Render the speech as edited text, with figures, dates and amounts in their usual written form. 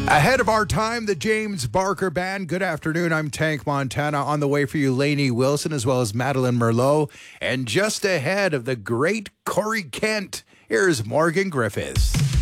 Ahead of our time, the James Barker Band. Good afternoon. I'm Tank Montana. On the way for you, Lainey Wilson, as well as Madeline Merlot. And just ahead of the great Corey Kent, here's Morgan Griffiths.